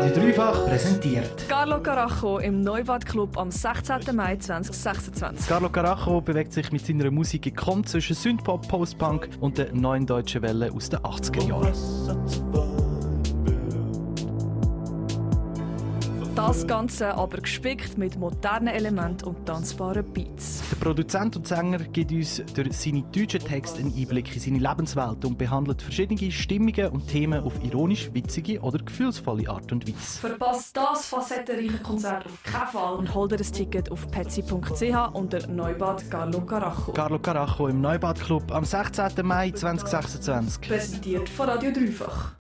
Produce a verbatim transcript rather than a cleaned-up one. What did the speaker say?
Radio Dreifach präsentiert. Carlo Carajo im Neubad Club am sechzehnten Mai zweitausendsechsundzwanzig. Carlo Carajo bewegt sich mit seiner Musik gekonnt zwischen Synthpop, Postpunk und der neuen deutschen Welle aus den achtziger Jahren. Das Ganze aber gespickt mit modernen Elementen und tanzbaren Beats. Der Produzent und Sänger gibt uns durch seine deutschen Texte einen Einblick in seine Lebenswelt und behandelt verschiedene Stimmungen und Themen auf ironisch, witzige oder gefühlsvolle Art und Weise. Verpasst das facettenreiche Konzert auf keinen Fall und hol dir ein Ticket auf petsy punkt c h unter Neubad Carlo Carajo. Carlo Carajo im Neubad Club am sechzehnten Mai zweitausendsechsundzwanzig. Präsentiert von Radio Dreifach.